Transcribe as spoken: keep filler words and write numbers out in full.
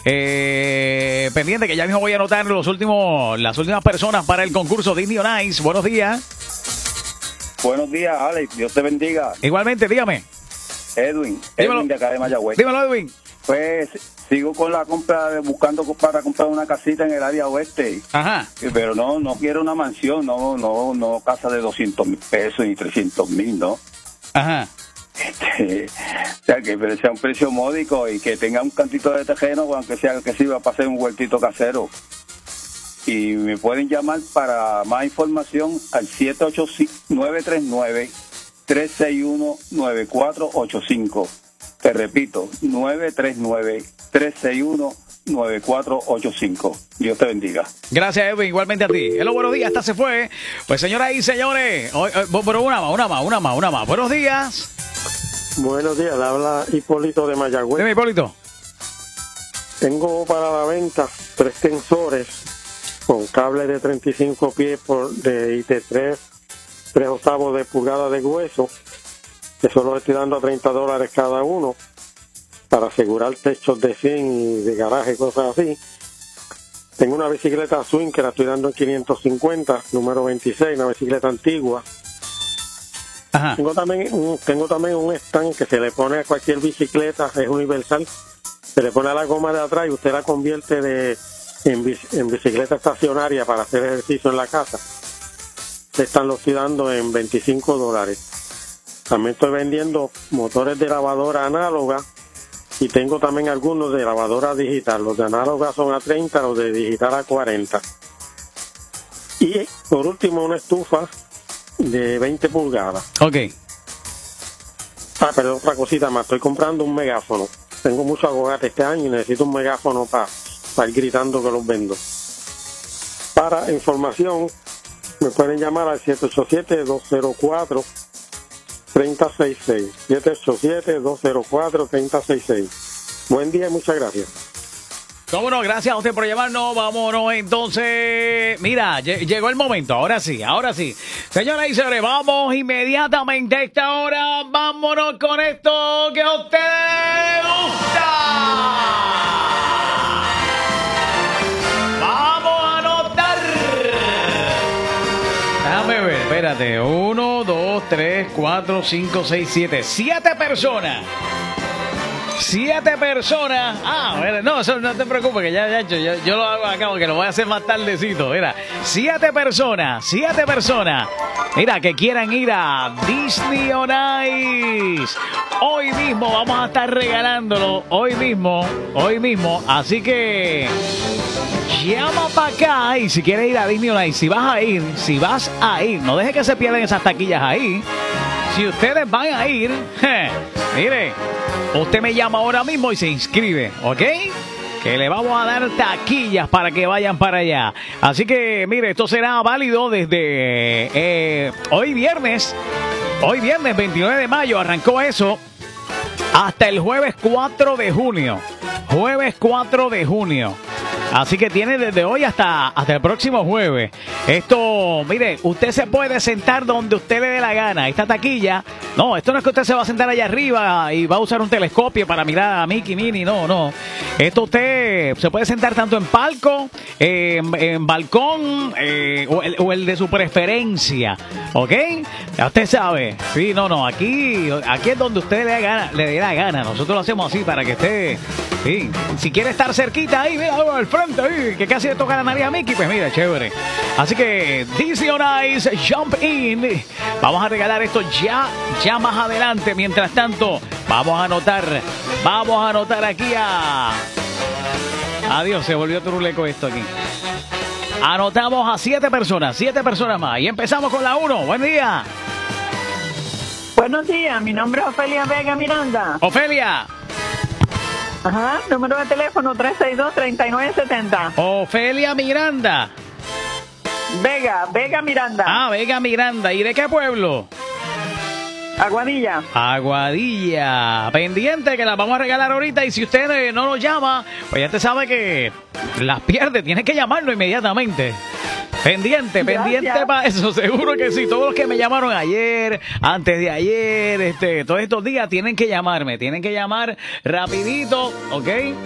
Eh, pendiente que ya mismo voy a anotar los últimos, las últimas personas para el concurso Disney on Ice. Buenos días. Buenos días, Alex. Dios te bendiga. Igualmente, dígame. Edwin. Dímelo. Edwin de acá de Mayagüez. Dímelo, Edwin. Pues sigo con la compra, de, buscando para comprar una casita en el área oeste. Ajá. Pero no, no quiero una mansión, no, no, no casa de doscientos mil pesos ni trescientos mil, ¿no? Ajá. Este, o sea, que sea un precio módico y que tenga un cantito de terreno, aunque sea que sirva para hacer un huertito casero. Y me pueden llamar para más información al siete ocho nueve tres nueve, tres seis uno, nueve cuatro ocho cinco. Te repito, nueve tres nueve, tres seis uno, nueve cuatro ocho cinco. Dios te bendiga. Gracias, Edwin. Igualmente a ti. Hello, buenos días. Esta se fue. Pues, señoras y señores, hoy, hoy, pero una más, una más, una más, una más. Buenos días. Buenos días, le habla Hipólito de Mayagüez. Dime, Hipólito. Tengo para la venta tres tensores con cable de treinta y cinco pies por de, y de tres, tres octavos de pulgada de hueso, que solo estoy dando a treinta dólares cada uno, para asegurar techos de cien y de garaje, cosas así. Tengo una bicicleta swing que la estoy dando en quinientos cincuenta, número veintiséis, una bicicleta antigua. Ajá. Tengo también, un, tengo también un stand que se le pone a cualquier bicicleta, es universal, se le pone a la goma de atrás y usted la convierte de en, en bicicleta estacionaria para hacer ejercicio en la casa. Este stand lo estoy dando en veinticinco dólares. También estoy vendiendo motores de lavadora análoga y tengo también algunos de lavadora digital. Los de análoga son a treinta, los de digital a cuarenta. Y por último una estufa de veinte pulgadas. Ok. Ah, pero otra cosita más, estoy comprando un megáfono. Tengo mucho agogate este año y necesito un megáfono para pa ir gritando que los vendo. Para información, me pueden llamar al siete ocho siete, dos cero cuatro, tres cero seis seis. siete ocho siete, dos cero cuatro, tres cero seis seis. Buen día y muchas gracias. Cómo no, gracias a usted por llamarnos. Vámonos entonces. Mira, llegó el momento. Ahora sí, ahora sí. Señoras y señores, vamos inmediatamente a esta hora. Vámonos con esto que a usted le gusta. Vamos a anotar. Déjame ver, espérate. Uno, dos, tres, cuatro, cinco, seis, siete. Siete personas. Siete personas. Ah, bueno, no, eso no te preocupes, que ya, ya yo, yo, yo lo hago acá porque lo voy a hacer más tardecito. Mira, siete personas, siete personas. Mira, que quieran ir a Disney on Ice. Hoy mismo vamos a estar regalándolo. Hoy mismo, hoy mismo. Así que llama para acá y si quieres ir a Disney on Ice, si vas a ir, si vas a ir, no deje que se pierdan esas taquillas ahí. Si ustedes van a ir, je, mire, usted me llama ahora mismo y se inscribe, ¿ok? Que le vamos a dar taquillas para que vayan para allá. Así que, mire, esto será válido desde eh, hoy viernes. Hoy viernes veintinueve de mayo arrancó eso hasta el jueves cuatro de junio. Jueves cuatro de junio. Así que tiene desde hoy hasta, hasta el próximo jueves. Esto, mire, usted se puede sentar donde usted le dé la gana. Esta taquilla, no, esto no es que usted se va a sentar allá arriba y va a usar un telescopio para mirar a Mickey, Minnie, no, no. Esto usted se puede sentar tanto en palco, eh, en, en balcón eh, o, el, o el de su preferencia, ¿ok? Ya usted sabe. Sí, no, no, aquí, aquí es donde usted le dé, gana, le dé la gana. Nosotros lo hacemos así para que esté, sí, si quiere estar cerquita ahí, mira, al frente ahí, que casi le toca la nariz a Mickey, pues mira, chévere. Así que Disney on Ice, Jump In. Vamos a regalar esto ya, ya más adelante. Mientras tanto, vamos a anotar, vamos a anotar aquí a... Adiós, se volvió turuleco esto aquí. Anotamos a siete personas, siete personas más. Y empezamos con la uno. Buen día. Buenos días, mi nombre es Ofelia Vega Miranda. Ofelia. Ajá, número de teléfono tres seis dos, tres nueve siete cero. Ofelia Miranda. Vega, Vega Miranda. Ah, Vega Miranda. ¿Y de qué pueblo? Aguadilla. Aguadilla. Pendiente que las vamos a regalar ahorita. Y si usted eh, no nos llama, pues ya te sabe que las pierde. Tienes que llamarlo inmediatamente. Pendiente, pendiente para eso, seguro que sí. Todos los que me llamaron ayer, antes de ayer, este, todos estos días tienen que llamarme, tienen que llamar rapidito, ¿ok?